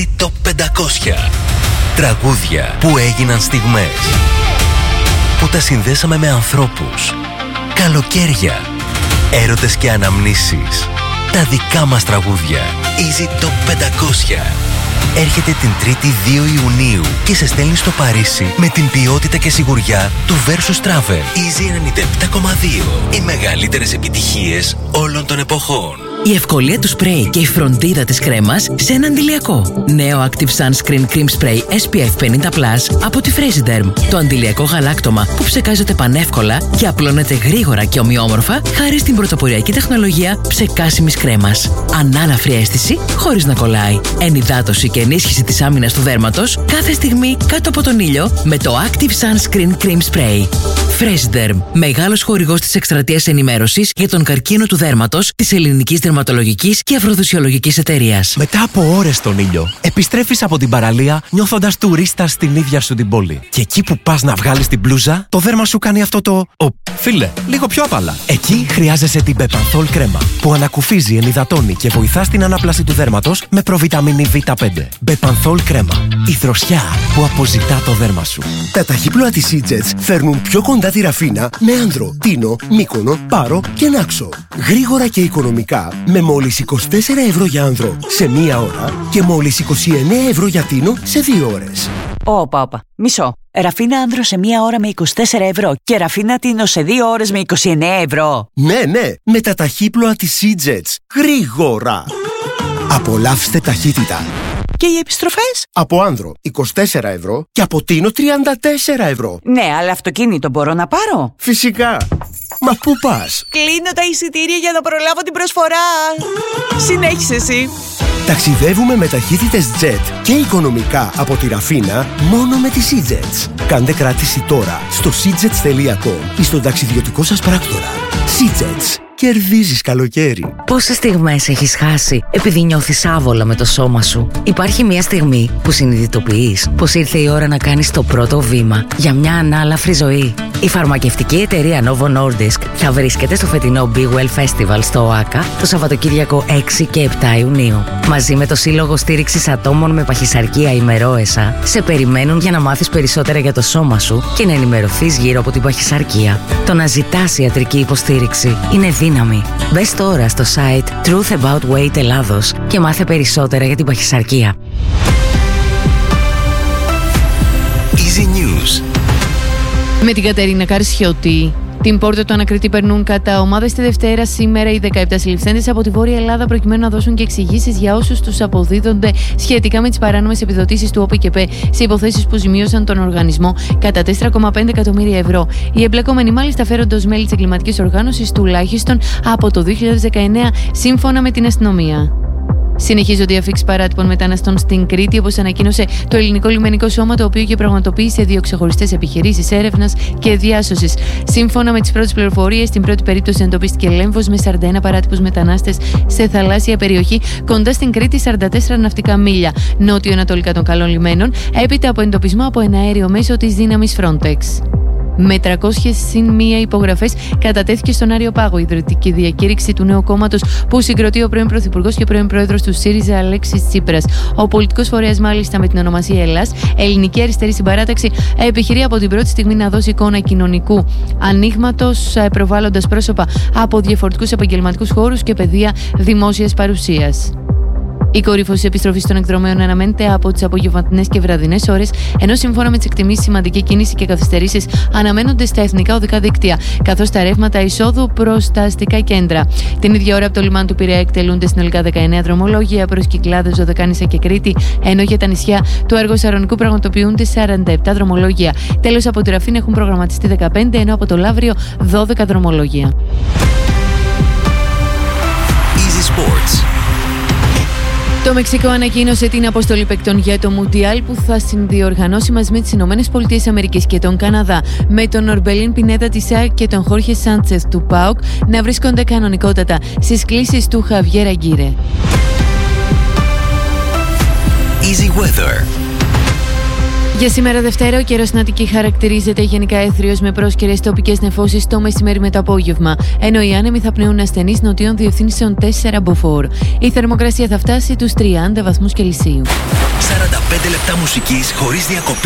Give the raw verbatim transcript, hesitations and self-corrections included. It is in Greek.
Top πεντακόσια. Τραγούδια που έγιναν στιγμές, που τα συνδέσαμε με ανθρώπους, καλοκαίρια, έρωτες και αναμνήσεις. Τα δικά μας τραγούδια. Easy Top πεντακόσια. Έρχεται την Τρίτη δύο Ιουνίου και σε στέλνει στο Παρίσι με την ποιότητα και σιγουριά του Versus Travel. Easy ενενήντα επτά κόμμα δύο. Οι μεγαλύτερες επιτυχίες όλων των εποχών. Η ευκολία του σπρέι και η φροντίδα της κρέμας σε ένα αντιλιακό. Νέο Active Sunscreen Cream Spray ες πι εφ πενήντα πλας από τη Fraserderm. Το αντιλιακό γαλάκτωμα που ψεκάζεται πανεύκολα και απλώνεται γρήγορα και ομοιόμορφα χάρη στην πρωτοποριακή τεχνολογία ψεκάσιμης κρέμας. Ανάλαφρη αίσθηση χωρίς να κολλάει. Ενυδάτωση και ενίσχυση της άμυνας του δέρματος κάθε στιγμή κάτω από τον ήλιο με το Active Sunscreen Cream Spray. Fraserderm, μεγάλος χορηγός της εκστρατείας ενημέρωσης για τον καρκίνο του δέρματος της ελληνικής δερματολογικής και αφροδισιολογικής εταιρείας. Μετά από ώρες στον ήλιο, επιστρέφεις από την παραλία νιώθοντας τουρίστα στην ίδια σου την πόλη. Και εκεί που πας να βγάλεις την μπλούζα, το δέρμα σου κάνει αυτό το «Ω, φίλε, λίγο πιο απαλά». Εκεί χρειάζεσαι την Bepanthol κρέμα, που ανακουφίζει, ενυδατώνει και βοηθά στην ανάπλαση του δέρματος με προβιταμίνη βι πέντε. Bepanthol κρέμα. Η δροσιά που αποζητά το δέρμα σου. Τα ταχύπλοα της Easyjets φέρνουν πιο κοντά τη Ραφίνα με Άνδρο, Τίνο, Μύκονο, Πάρο και Νάξο. Γρήγορα και οικονομικά με μόλις είκοσι τέσσερα ευρώ για Άνδρο σε μία ώρα και μόλις είκοσι εννέα ευρώ για Τίνο σε δύο ώρες. Όπα, όπα. Μισό. Ραφίνα Άνδρο σε μία ώρα με είκοσι τέσσερα ευρώ και Ραφίνα Τίνο σε δύο ώρες με είκοσι εννέα ευρώ. Ναι, ναι. Με τα ταχύπλοα της Easyjets. Γρήγορα. Απολαύστε ταχύτητα. Και οι επιστροφές? Από Άνδρο είκοσι τέσσερα ευρώ και από Τίνο τριάντα τέσσερα ευρώ. Ναι, αλλά αυτοκίνητο μπορώ να πάρω? Φυσικά. Μα πού πας? Κλείνω τα εισιτήρια για να προλάβω την προσφορά. Συνέχισε εσύ. Ταξιδεύουμε με ταχύτητες jet και οικονομικά από τη Ραφίνα μόνο με τις Easyjets. Κάντε κράτηση τώρα στο seajets τελεία com ή στον ταξιδιωτικό σας πράκτορα. Easyjets. Κερδίζεις καλοκαίρι. Πόσες στιγμές έχεις χάσει επειδή νιώθεις άβολα με το σώμα σου? Υπάρχει μια στιγμή που συνειδητοποιείς πως ήρθε η ώρα να κάνεις το πρώτο βήμα για μια ανάλαφρη ζωή. Η φαρμακευτική εταιρεία Novo Nordisk θα βρίσκεται στο φετινό Be Well Festival στο ΟΑΚΑ το Σαββατοκύριακο έξι και επτά Ιουνίου. Μαζί με το Σύλλογο Στήριξης Ατόμων με Παχυσαρκία ημερόεσα, σε περιμένουν για να μάθεις περισσότερα για το σώμα σου και να ενημερωθείς γύρω από την παχυσαρκία. Το να ζητάς ιατρική υποστήριξη είναι δύναμη. Μπες τώρα στο site Truth About Weight Ελλάδος και μάθε περισσότερα για την παχυσαρκία. Easy News. Με την Κατερίνα Καρσιώτη. Την πόρτα του ανακριτή περνούν κατά ομάδες τη Δευτέρα σήμερα οι δεκαεπτά συλληφθέντες από τη Βόρεια Ελλάδα προκειμένου να δώσουν και εξηγήσεις για όσους τους αποδίδονται σχετικά με τις παράνομες επιδοτήσεις του ΟΠΕΚΕΠ σε υποθέσεις που ζημίωσαν τον οργανισμό κατά τέσσερα κόμμα πέντε εκατομμύρια ευρώ. Οι εμπλεκόμενοι μάλιστα φέρονται ως μέλη της εγκληματικής οργάνωσης τουλάχιστον από το δύο χιλιάδες δεκαεννέα, σύμφωνα με την αστυνομία. Συνεχίζονται οι αφίξεις παράτυπων μεταναστών στην Κρήτη, όπως ανακοίνωσε το Ελληνικό Λιμενικό Σώμα, το οποίο και πραγματοποίησε δύο ξεχωριστές επιχειρήσεις έρευνας και διάσωσης. Σύμφωνα με τις πρώτες πληροφορίες, στην πρώτη περίπτωση εντοπίστηκε Λέμβος με σαράντα ένα παράτυπους μετανάστες σε θαλάσσια περιοχή κοντά στην Κρήτη, σαράντα τέσσερα ναυτικά μίλια νότιο-ανατολικά των Καλών Λιμένων, έπειτα από εντοπισμό από ένα αέριο μέσο της δύναμης Frontex. Με τριακόσιες συν μία υπογραφές κατατέθηκε στον Άριο Πάγο η ιδρυτική διακήρυξη του νέου κόμματος που συγκροτεί ο πρώην Πρωθυπουργός και πρώην Πρόεδρος του ΣΥΡΙΖΑ Αλέξης Τσίπρας. Ο πολιτικός φορέας, μάλιστα με την ονομασία Ελλάς, Ελληνική Αριστερή Συμπαράταξη, επιχειρεί από την πρώτη στιγμή να δώσει εικόνα κοινωνικού ανοίγματος, προβάλλοντας πρόσωπα από διαφορετικούς επαγγελματικούς χώρους και πεδία δημόσιας παρουσίας. Η κορύφωση επιστροφής των εκδρομέων αναμένεται από τις απογευματινές και βραδινές ώρες, ενώ σύμφωνα με τις εκτιμήσεις σημαντική κίνηση και καθυστερήσεις αναμένονται στα εθνικά οδικά δίκτυα, καθώς τα ρεύματα εισόδου προς τα αστικά κέντρα. Την ίδια ώρα από το λιμάνι του Πειραιά εκτελούνται συνολικά δεκαεννέα δρομολόγια προς Κυκλάδες, Δωδεκάνησα και Κρήτη, ενώ για τα νησιά του Αργοσαρονικού πραγματοποιούνται σαράντα επτά δρομολόγια. Τέλος, από τη Ραφίνα έχουν προγραμματιστεί δεκαπέντε, ενώ από το Λαύριο δώδεκα δρομολόγια. Easy Sports. Το Μεξικό ανακοίνωσε την αποστολή παικτών για το Μουντιάλ που θα συνδιοργανώσει μαζί με τις Ηνωμένες Πολιτείες Αμερικής και τον Καναδά, με τον Ορμπελίν Πινέτα της ΑΕΚ και τον Χόρχε Σάντσεθ του ΠΑΟΚ να βρίσκονται κανονικότατα στις κλήσεις του Χαβιέρ Αγκίρε. Easy Weather. Για σήμερα Δευτέρα, ο καιρός στην Αττική χαρακτηρίζεται γενικά έθριος με πρόσκαιρες τοπικές νεφώσεις το μεσημέρι με το απόγευμα, ενώ οι άνεμοι θα πνέουν ασθενείς νοτιών διευθύνσεων τέσσερα μποφόρ. Η θερμοκρασία θα φτάσει τους τριάντα βαθμούς Κελσίου. σαράντα πέντε λεπτά μουσικής χωρίς διακοπή.